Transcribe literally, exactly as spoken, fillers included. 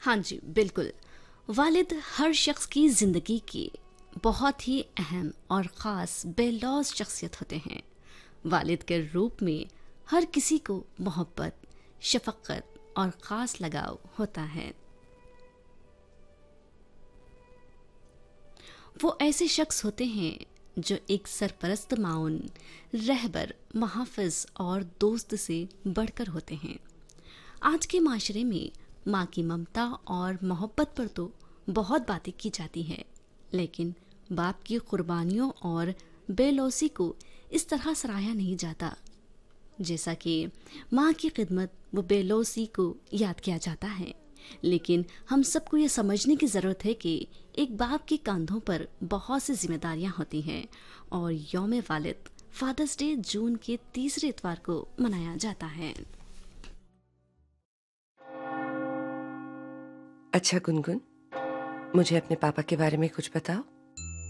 हाँ जी, बिल्कुल। वालिद हर शख्स की ज़िंदगी की बहुत ही अहम और ख़ास बेलौस शख्सियत होते हैं। वालिद के रूप में हर किसी को मोहब्बत, शफ़क़त और ख़ास लगाव होता है। वो ऐसे शख्स होते हैं जो एक सरपरस्त माउन, रहबर, मुहाफ़िज़ और दोस्त से बढ़कर होते हैं। आज के माशरे में माँ की ममता और मोहब्बत पर तो बहुत बातें की जाती हैं, लेकिन बाप की कुर्बानियों और बेलौसी को इस तरह सराहा नहीं जाता जैसा कि माँ की खिदमत व बेलौसी को याद किया जाता है। लेकिन हम सबको ये समझने की ज़रूरत है कि एक बाप के कंधों पर बहुत सी जिम्मेदारियाँ होती हैं और यौम वालिद फादर्स डे जून के तीसरे इतवार को मनाया जाता है। अच्छा गुनगुन, मुझे अपने पापा के बारे में कुछ बताओ।